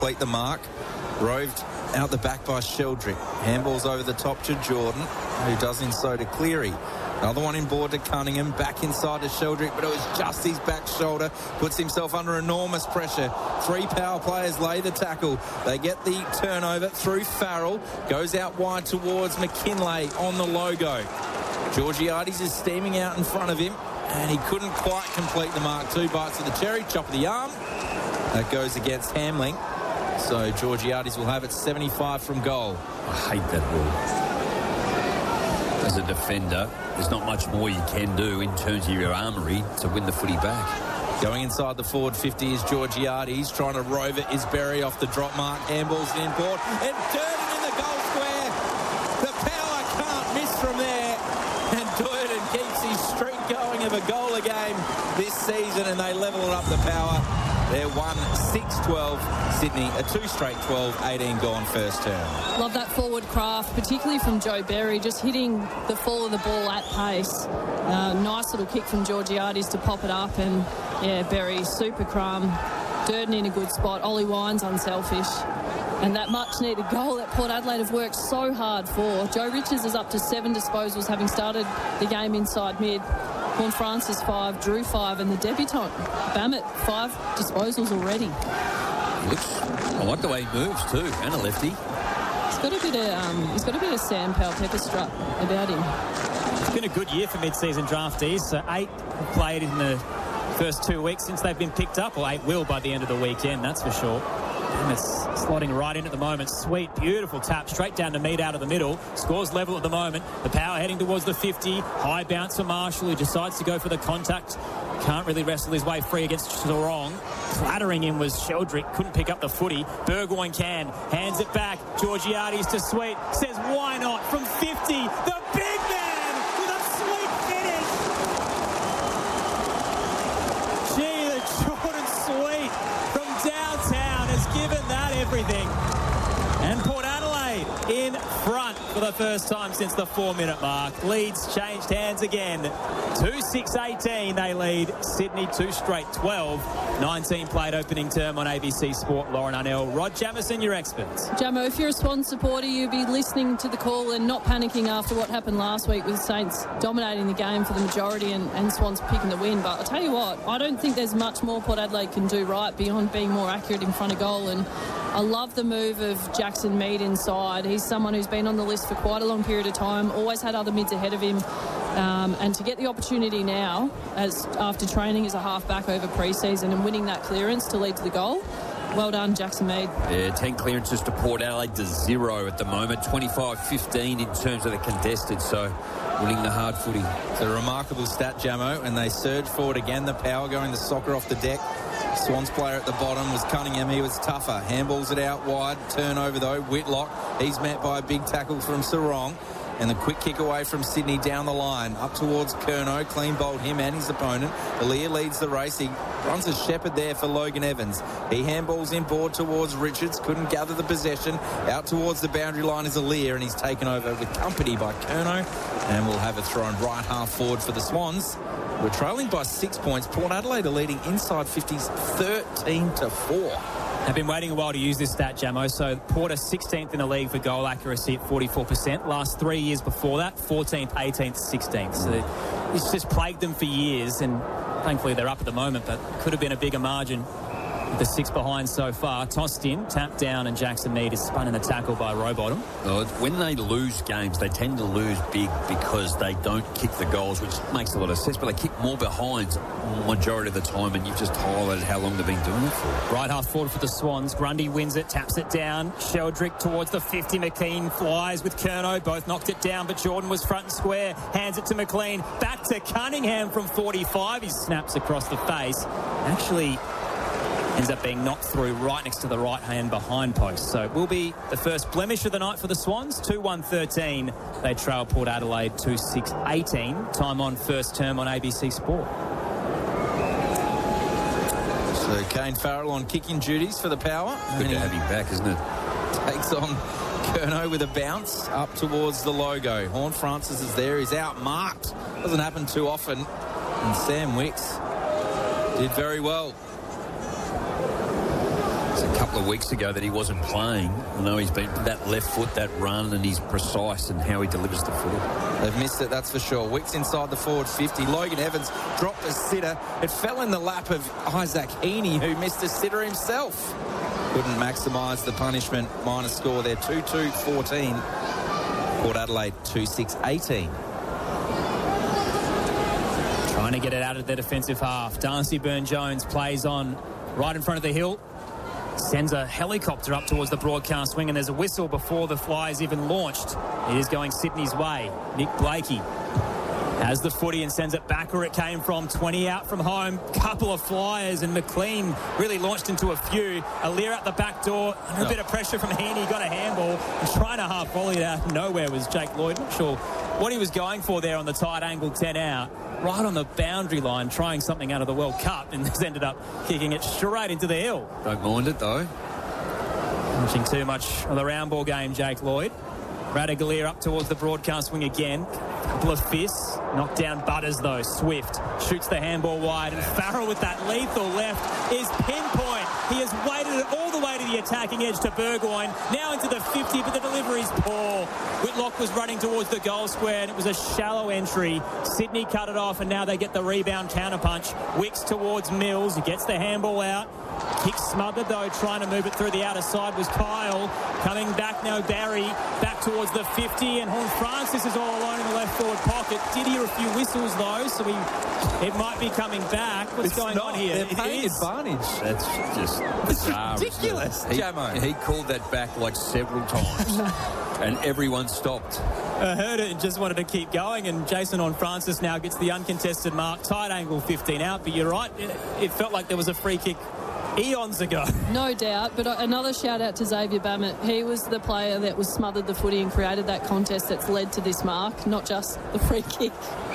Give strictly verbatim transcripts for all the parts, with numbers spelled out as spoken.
complete the mark. Roved out the back by Sheldrick. Handballs over the top to Jordan, who does in so to Cleary. Another one in board to Cunningham, back inside to Sheldrick, but it was just his back shoulder. Puts himself under enormous pressure. Three power players lay the tackle. They get the turnover through Farrell. Goes out wide towards McKinlay on the logo. Georgiades is steaming out in front of him, and he couldn't quite complete the mark. Two bites of the cherry, chop of the arm. That goes against Hamling. So Georgiades will have it seventy-five from goal. I hate that rule. As a defender, there's not much more you can do in terms of your armoury to win the footy back. Going inside the forward fifty is Georgiades, trying to rove it is Berry off the drop mark. Handballs in board, and Durden in the goal square. The power can't miss from there, and Durden keeps his streak going of a goal a game this season, and they level it up the power. They're one six twelve. Sydney, a two straight twelve, eighteen gone first term. Love that forward craft, particularly from Joe Berry, just hitting the fall of the ball at pace. Uh, nice little kick from Georgiades to pop it up, and yeah, Berry, super crumb. Durden in a good spot. Ollie Wines unselfish. And that much-needed goal that Port Adelaide have worked so hard for. Joe Richards is up to seven disposals, having started the game inside mid. Horn Francis five, Drew five, and the debutant Bammett five disposals already. Looks, I like the way he moves too, and a lefty. He's got a bit of um, he's got a bit of Sam Powell Pepper strut about him. It's been a good year for mid-season draftees. So eight have played in the first two weeks since they've been picked up, or eight will by the end of the weekend, that's for sure. And it's slotting right in at the moment. Sweet, beautiful tap straight down to Mead out of the middle. Scores level at the moment. The power heading towards the fifty. High bounce for Marshall, who decides to go for the contact. Can't really wrestle his way free against Sarong. Clattering him was Sheldrick. Couldn't pick up the footy. Burgoyne can. Hands it back. Georgiades to Sweet. Says, why not? From fifty. The big man with a sweet finish. Gee, the Jordan Sweet from downtown has given that everything. And Port Adelaide in front for the first time since the four-minute mark. Leeds changed hands again. two six eighteen they lead. Sydney two straight twelve. nineteen played opening term on A B C Sport. Lauren Arnell. Rod Jamison, your experts. Jamo, if you're a Swans supporter, you'd be listening to the call and not panicking after what happened last week with Saints dominating the game for the majority and, and Swans picking the win. But I'll tell you what, I don't think there's much more Port Adelaide can do right beyond being more accurate in front of goal. And I love the move of Jackson Mead inside. He's someone who's been on the list for quite a long period of time, always had other mids ahead of him. Um, and to get the opportunity now, as after training as a half-back over pre-season and winning that clearance to lead to the goal, well done, Jackson Mead. Yeah, ten clearances to Port Adelaide to zero at the moment. twenty-five fifteen in terms of the contested, so winning the hard footy. It's a remarkable stat, Jamo, and they surge forward again. The power going the soccer off the deck. Swans player at the bottom was Cunningham. He was tougher. Handballs it out wide. Turnover, though. Whitlock. He's met by a big tackle from Sarong. And the quick kick away from Sydney down the line. Up towards Curnow. Clean bowled him and his opponent. Alir leads the race. He runs a shepherd there for Logan Evans. He handballs in board towards Richards. Couldn't gather the possession. Out towards the boundary line is Alir, and he's taken over with company by Curnow. And we'll have it thrown right half forward for the Swans. We're trailing by six points. Port Adelaide are leading inside fifties thirteen to four. I've been waiting a while to use this stat, Jamo. So Port are sixteenth in the league for goal accuracy at forty-four percent. Last three years before that, fourteenth, eighteenth, sixteenth. So it's just plagued them for years, and thankfully they're up at the moment, but could have been a bigger margin. The six behind so far. Tossed in, tapped down, and Jackson Mead is spun in the tackle by Rowbottom. Oh, when they lose games, they tend to lose big because they don't kick the goals, which makes a lot of sense, but they kick more behinds majority of the time, and you've just highlighted how long they've been doing it for. Right half forward for the Swans. Grundy wins it, taps it down. Sheldrick towards the fifty. McKean flies with Curnow. Both knocked it down, but Jordan was front and square. Hands it to McLean. Back to Cunningham from forty-five. He snaps across the face. Actually ends up being knocked through right next to the right hand behind post. So it will be the first blemish of the night for the Swans. two one thirteen. They trail Port Adelaide two six eighteen. Time on first term on A B C Sport. So Kane Farrell on kicking duties for the power. Good to have him back, isn't it? Takes on Curnow with a bounce up towards the logo. Horn Francis is there. He's outmarked. Doesn't happen too often. And Sam Wicks did very well. couple of weeks ago that he wasn't playing. I know he's been that left foot, that run, and he's precise in how he delivers the footy. They've missed it, that's for sure. Wicks inside the forward fifty. Logan Evans dropped a sitter. It fell in the lap of Isaac Heaney, who missed a sitter himself. Couldn't maximise the punishment. Minor score there, two two fourteen. Port Adelaide two six eighteen. Trying to get it out of their defensive half. Darcy Byrne-Jones plays on right in front of the hill. Sends a helicopter up towards the broadcast wing, and there's a whistle before the fly is even launched. It is going Sydney's way. Nick Blakey has the footy and sends it back where it came from. twenty out from home. Couple of flyers, and McLean really launched into a few. Aaliyah at the back door. Under a bit of pressure from Heaney. Got a handball. And trying to half volley it out of nowhere was Jake Lloyd. Not sure what he was going for there on the tight angle ten out. Right on the boundary line, trying something out of the World Cup, and has ended up kicking it straight into the hill. Don't mind it, though. Watching too much of the round ball game, Jake Lloyd. Radagalier up towards the broadcast wing again. Couple of fists. Knocked down Butters, though. Swift shoots the handball wide, and Farrell with that lethal left is pinpoint. He has weighted it all the way to the attacking edge to Burgoyne. Now into the fifty, but the delivery's poor. Whitlock was running towards the goal square, and it was a shallow entry. Sydney cut it off, and now they get the rebound counterpunch. Wicks towards Mills. He gets the handball out. Kick smothered, though, trying to move it through the outer side was Kyle. Coming back now, Barry, back towards the fifty, and Horn Francis is all alone in the left forward pocket. Did hear a few whistles, though, so he, it might be coming back. What's it's going not. on here? They're It paying is. advantage. That's just bizarre. Ridiculous, He, Jamo. he called that back like several times, and everyone stopped. I heard it and just wanted to keep going, and Jason Horn Francis now gets the uncontested mark. Tight angle fifteen out, but you're right. It, it felt like there was a free kick eons ago. No doubt, but another shout out to Xavier Bammett. He was the player that was smothered the footy and created that contest that's led to this mark, not just the free kick.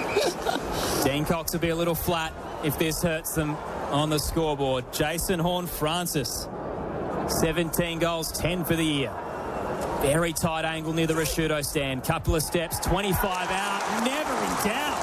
Dean Cox will be a little flat if this hurts them on the scoreboard. Jason Horn Francis, seventeen goals, ten for the year. Very tight angle near the Rashudo stand. Couple of steps, twenty-five out, never in doubt.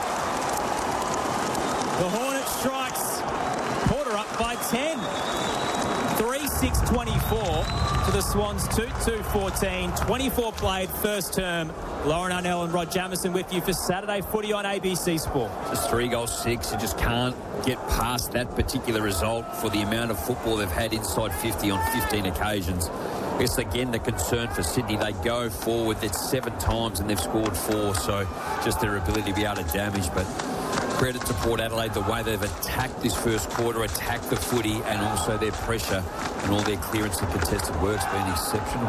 The Hornet strikes. Porter up by ten. three six twenty-four to the Swans, two two fourteen. twenty-four played, first term. Lauren Arnell and Rod Jamison with you for Saturday Footy on A B C Sport. Just three goals, six. You just can't get past that particular result for the amount of football they've had inside fifty on fifteen occasions. I guess, again, the concern for Sydney, they go forward. It's seven times and they've scored four, so just their ability to be able to damage. But credit to Port Adelaide, the way they've attacked this first quarter, attacked the footy, and also their pressure and all their clearance and contested work's been exceptional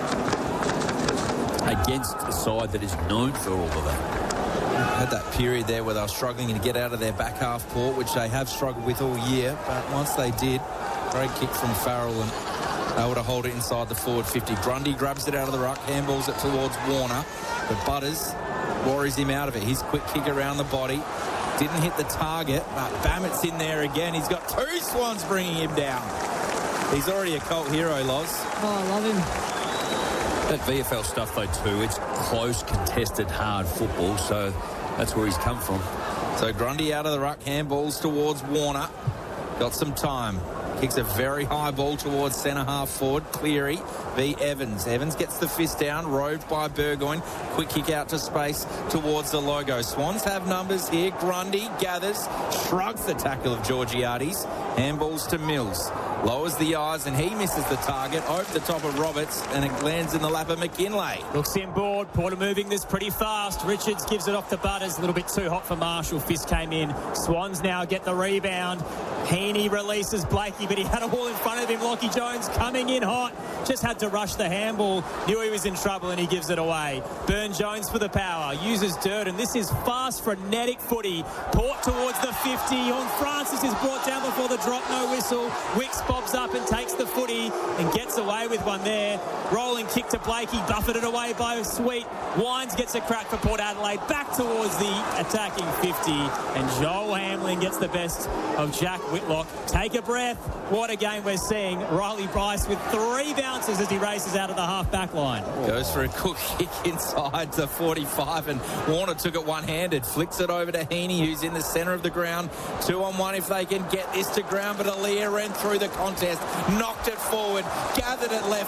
against a side that is known for all of that. Had that period there where they were struggling to get out of their back half, Port, which they have struggled with all year, but once they did, great kick from Farrell and able to hold it inside the forward fifty. Grundy grabs it out of the ruck, handballs it towards Warner, but Butters worries him out of it. His quick kick around the body didn't hit the target, but Bammett's in there again. He's got two Swans bringing him down. He's already a cult hero, Loz. Oh, I love him. That V F L stuff, though, too, it's close, contested, hard football, so that's where he's come from. So Grundy out of the ruck, handballs towards Warner. Got some time. Kicks a very high ball towards centre half forward. Cleary v Evans. Evans gets the fist down, roved by Burgoyne. Quick kick out to space towards the logo. Swans have numbers here. Grundy gathers, shrugs the tackle of Georgiades. Handballs to Mills. Lowers the eyes and he misses the target over the top of Roberts, and it lands in the lap of McKinlay. Looks inboard. Porter moving this pretty fast. Richards gives it off to Butters. A little bit too hot for Marshall. Fist came in. Swans now get the rebound. Heaney releases Blakey, but he had a ball in front of him. Lockie Jones coming in hot. Just had to rush the handball. Knew he was in trouble and he gives it away. Burne-Jones for the power. Uses Durden. This is fast, frenetic footy. Port towards the fifty. On Francis is brought down before the drop. No whistle. Wicks bobs up and takes the footy and gets away with one there. Rolling kick to Blakey. Buffeted away by Sweet. Wines gets a crack for Port Adelaide. Back towards the attacking fifty. And Joel Hamlin gets the best of Jack Whitlock. Take a breath. What a game we're seeing. Riley Price with three bounces as he races out of the half-back line. Goes for a quick kick inside the forty-five, and Warner took it one-handed. Flicks it over to Heaney, who's in the centre of the ground. Two on one if they can get this to ground. ground, but Aaliyah ran through the contest, knocked it forward, gathered it left